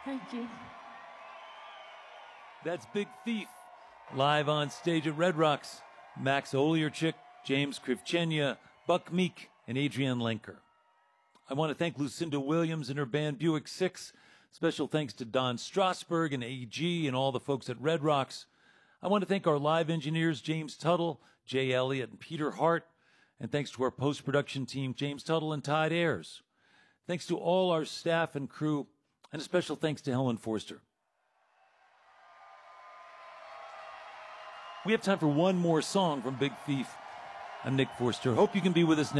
Thank you. That's Big Thief, live on stage at Red Rocks. Max Olierchik, James Krivchenia, Buck Meek, and Adrienne Lenker. I want to thank Lucinda Williams and her band Buick 6. Special thanks to Don Strasberg and AG and all the folks at Red Rocks. I want to thank our live engineers, James Tuttle, Jay Elliott, and Peter Hart. And thanks to our post-production team, James Tuttle and Tide Ayers. Thanks to all our staff and crew, and a special thanks to Helen Forster. We have time for one more song from Big Thief. I'm Nick Forster. Hope you can be with us next.